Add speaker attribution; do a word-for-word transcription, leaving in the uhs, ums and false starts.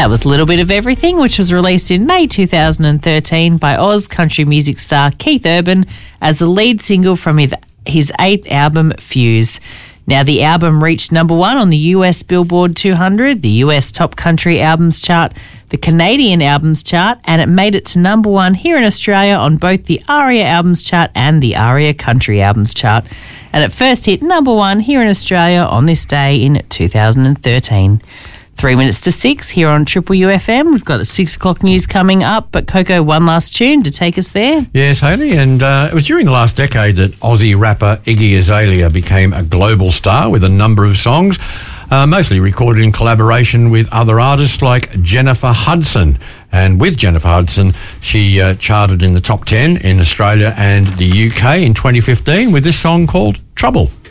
Speaker 1: That was Little Bit of Everything, which was released in May two thousand thirteen by Oz country music star Keith Urban as the lead single from his eighth album, Fuse. Now, the album reached number one on the U S Billboard two hundred, the U S Top Country Albums chart, the Canadian Albums chart, and it made it to number one here in Australia on both the ARIA Albums chart and the ARIA Country Albums chart. And it first hit number one here in Australia on this day in two thousand thirteen. Three minutes to six here on Triple U F M. We've got the six o'clock news coming up, but Coco, one last tune to take us there.
Speaker 2: Yes, Hayley, and uh, it was during the last decade that Aussie rapper Iggy Azalea became a global star with a number of songs, uh, mostly recorded in collaboration with other artists like Jennifer Hudson. And with Jennifer Hudson, she uh, charted in the top ten in Australia and the U K in twenty fifteen with this song called Trouble.